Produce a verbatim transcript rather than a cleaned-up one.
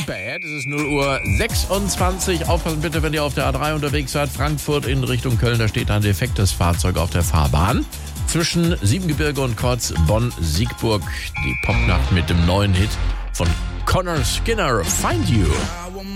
Bad. Es ist null Uhr sechsundzwanzig. Aufpassen bitte, wenn ihr auf der A drei unterwegs seid. Frankfurt in Richtung Köln, da steht ein defektes Fahrzeug auf der Fahrbahn. Zwischen Siebengebirge und Kreuz Bonn-Siegburg. Die Popnacht mit dem neuen Hit von Connor Skinner, Find You.